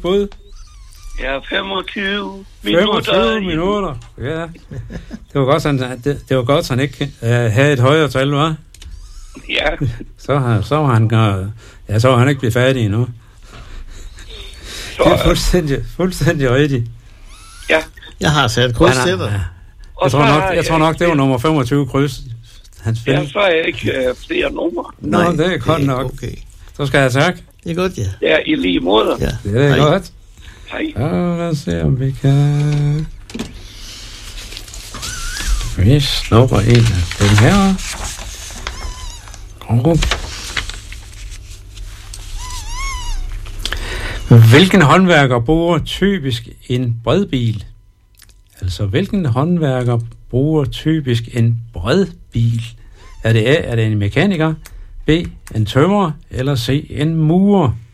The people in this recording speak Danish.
bud? Ja, 25 minutter. Ja. Det var godt, han ikke havde et højere tal, hva'? Ja. Så var han ikke blevet færdig endnu. Det er fuldstændig rigtigt. Ja. Jeg har sat kryds til dig. Jeg tror nok, det var nummer 25 kryds. Ja, så er jeg ikke flere numre. Nej, det er godt nok. Okay. Så skal jeg tak. Det er godt, ja. Ja, i lige måde. Ja. Det er godt. Hej. Lad os se, om vi kan... Vi snupper en af den her. Hvilken håndværker bruger typisk en bredbil? Altså, hvilken håndværker bruger typisk en bredbil? Er det A, er det en mekaniker, B, en tømrer, eller C, en murer?